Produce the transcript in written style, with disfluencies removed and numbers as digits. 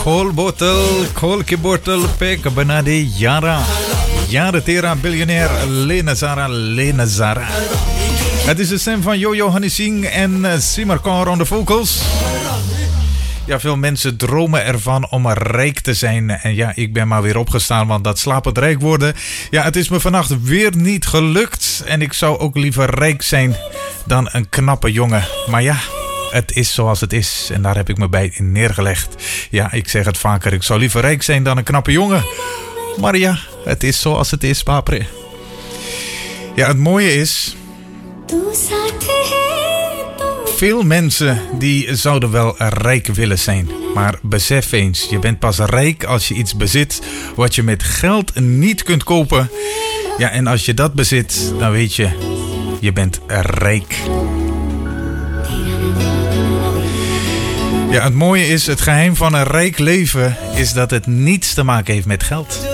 Kool ke bottle, pek benade Yara. Yara Tera, biljonair Lena Zara. Het is de stem van Jojo Honey en Simar Kaur on the vocals. Ja, veel mensen dromen ervan om rijk te zijn. En ja, ik ben maar weer opgestaan, want dat slapend rijk worden... Ja, het is me vannacht weer niet gelukt. En ik zou ook liever rijk zijn dan een knappe jongen. Maar ja, het is zoals het is. En daar heb ik me bij neergelegd. Ja, ik zeg het vaker. Ik zou liever rijk zijn dan een knappe jongen. Maar ja, het is zoals het is, papre. Ja, het mooie is... Veel mensen die zouden wel rijk willen zijn. Maar besef eens, je bent pas rijk als je iets bezit wat je met geld niet kunt kopen. Ja, en als je dat bezit, dan weet je, je bent rijk. Ja, het mooie is, het geheim van een rijk leven is dat het niets te maken heeft met geld.